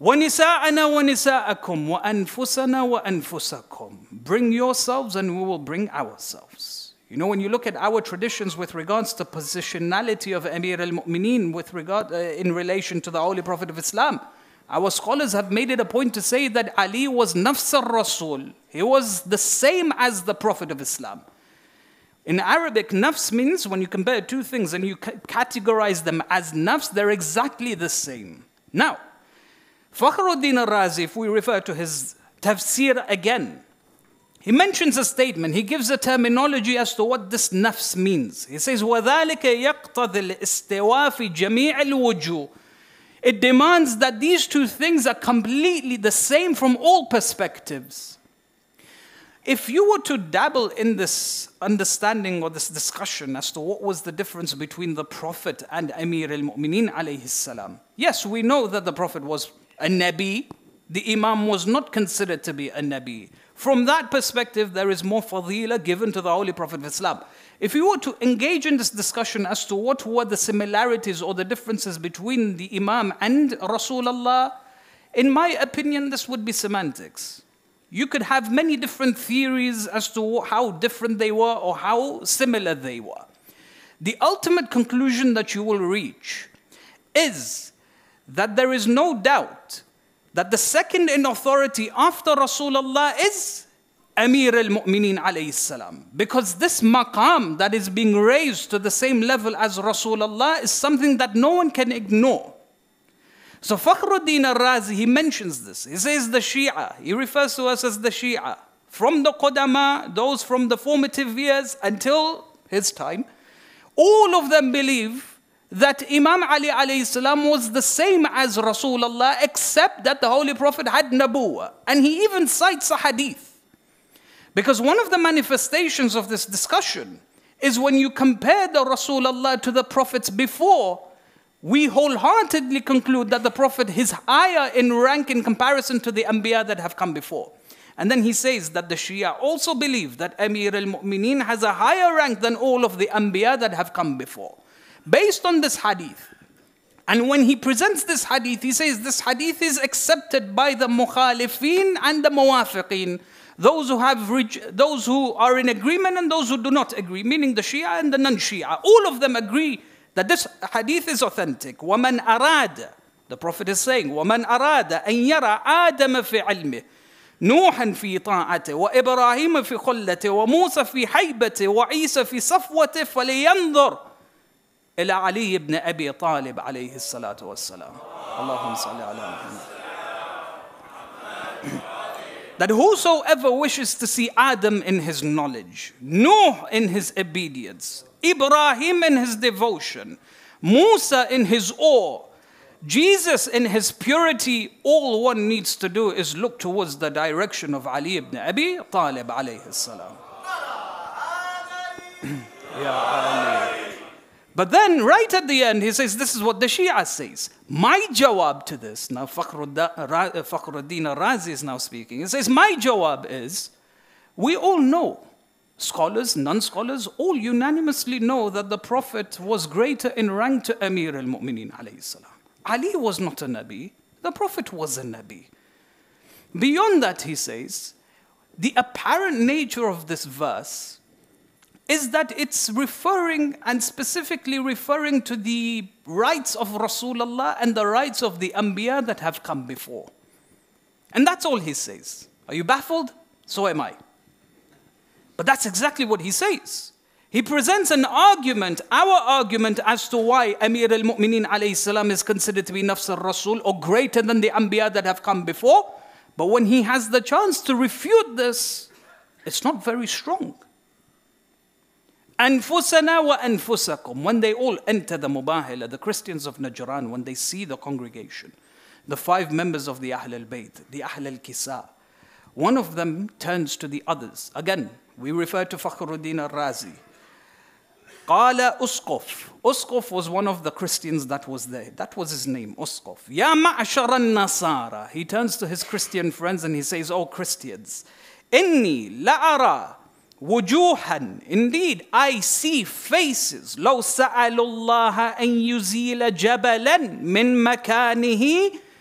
وَنِسَاءَنَا وَنِسَاءَكُمْ وَأَنفُسَنَا وَأَنفُسَكُمْ. Bring yourselves and we will bring ourselves. You know, when you look at our traditions with regards to positionality of Amir al-Mu'mineen in relation to the Holy Prophet of Islam, our scholars have made it a point to say that Ali was nafs al-Rasul. He was the same as the Prophet of Islam. In Arabic, nafs means when you compare two things and you categorize them as nafs, they're exactly the same. Now, Fakhruddin al-Razi, if we refer to his tafsir again, he mentions a statement. He gives a terminology as to what this nafs means. He says, وَذَلِكَ يَقْتَضِي الْإِسْتِوَاءِ فِي جَمِيعِ الْوُجُوهِ. It demands that these two things are completely the same from all perspectives. If you were to dabble in this understanding or this discussion as to what was the difference between the Prophet and Amir al-Mu'mineen alayhi salam, yes, we know that the Prophet was a Nabi. The Imam was not considered to be a Nabi. From that perspective, there is more fadila given to the Holy Prophet of Islam. If you were to engage in this discussion as to what were the similarities or the differences between the Imam and Rasulullah, in my opinion, this would be semantics. You could have many different theories as to how different they were or how similar they were. The ultimate conclusion that you will reach is that there is no doubt that the second in authority after Rasulullah is Amir al-Mu'mineen alayhi salam. Because this maqam that is being raised to the same level as Rasulullah is something that no one can ignore. So Fakhruddin al-Razi, he mentions this. He says the Shia, he refers to us as the Shia. From the Qudama, those from the formative years until his time, all of them believe that Imam Ali alayhi salam was the same as Rasulullah, except that the Holy Prophet had Nabuwah. And he even cites a hadith. Because one of the manifestations of this discussion is when you compare the Rasulullah to the prophets before, we wholeheartedly conclude that the Prophet is higher in rank in comparison to the Anbiya that have come before. And then he says that the Shia also believe that Amir al-Mu'mineen has a higher rank than all of the Anbiya that have come before. Based on this hadith. And when he presents this hadith, he says this hadith is accepted by the mukhalifin and the muwafiqin. Those who are in agreement and those who do not agree, meaning the Shia and the non-Shia. All of them agree that this hadith is authentic. وَمَنْ أَرَادَ, the Prophet is saying, وَمَنْ أَرَادَ أَنْ يَرَى آدَمَ فِي عِلْمِهِ نوحا في طاعته وإبراهيم في خلته وموسى في حيبته وعيسى في صفوته فلينظر إلى علي بن أبي طالب عليه الصلاة والسلام. اللهم صل على محمد. That whosoever wishes to see Adam in his knowledge, Nuh in his obedience, Ibrahim in his devotion, Musa in his awe, Jesus in his purity, all one needs to do is look towards the direction of Ali ibn Abi Talib alayhi salam. Ya Ali. But then right at the end he says, this is what the Shia says. My jawab to this, now Fakhruddin al-Razi is now speaking. He says, my jawab is, we all know, scholars, non-scholars, all unanimously know that the Prophet was greater in rank to Amir al-Mu'mineen alayhi salam. Ali was not a Nabi, the Prophet was a Nabi. Beyond that, he says, the apparent nature of this verse is that it's referring and specifically referring to the rights of Rasulullah and the rights of the Anbiya that have come before. And that's all he says. Are you baffled? So am I. But that's exactly what he says. He presents an argument, our argument as to why Amir al-Mu'mineen alayhi salam is considered to be Nafs al-Rasul or greater than the Anbiya that have come before. But when he has the chance to refute this, it's not very strong. Anfusana wa anfusakum. When they all enter the Mubahila, the Christians of Najran, when they see the congregation, the 5 members of the Ahl al-Bayt, the Ahl al-Kisa, one of them turns to the others. Again, we refer to Fakhruddin al-Razi. Qala Usquf. Usquf was one of the Christians that was there. That was his name, Usquf. Ya ma'ashara nasara. He turns to his Christian friends and he says, oh Christians, inni la'ara wujuhan. Indeed, I see faces. لو سألوا الله أن يزيل جبلا من مكانه